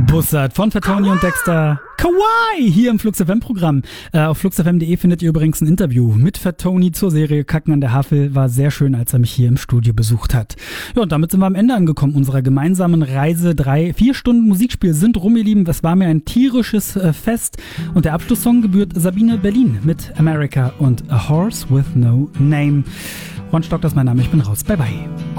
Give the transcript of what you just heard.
Bussard von Fatoni und Dexter. Kawaii! Hier im Flux FM Programm. Auf fluxfm.de findet ihr übrigens ein Interview mit Fatoni zur Serie Kacken an der Havel. War sehr schön, als er mich hier im Studio besucht hat. Ja, und damit sind wir am Ende angekommen unserer gemeinsamen Reise. 4 Stunden Musikspiel sind rum, ihr Lieben. Das war mir ein tierisches Fest. Und der Abschlusssong gebührt Sabine Berlin mit America und A Horse with No Name. Ron Stock, das ist mein Name. Ich bin raus. Bye bye.